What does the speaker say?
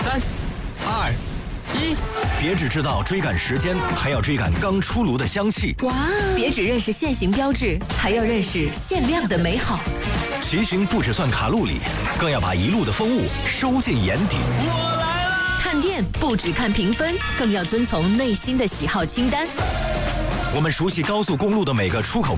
3、2、1， 别只知道追赶时间，还要追赶刚出炉的香气。 哇！别只认识限行标志，还要认识限量的美好。 骑行不只算卡路里，更要把一路的风物收进眼底。 我来啦！ 看店不只看评分，更要遵从内心的喜好清单。 我们熟悉高速公路的每个出口